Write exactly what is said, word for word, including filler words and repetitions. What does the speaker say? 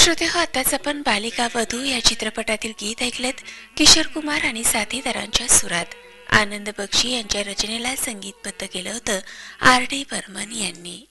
श्रोते हो, आताच आपण बालिका वधू या चित्रपटातील गीत ऐकलेत. किशोर कुमार आणि साथीदारांच्या सुरात. आनंद बक्षी यांच्या रचनेला संगीतबद्ध केलं होतं आर डी बर्मन यांनी.